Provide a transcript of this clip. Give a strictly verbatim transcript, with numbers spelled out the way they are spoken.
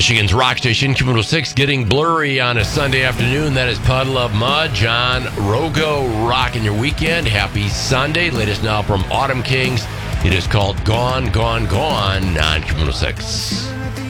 Michigan's rock station, Q one oh six, getting blurry on a Sunday afternoon. That is Puddle of Mud. John Rogo rocking your weekend. Happy Sunday. Latest now from Autumn Kings. It is called Gone, Gone, Gone on Q one oh six.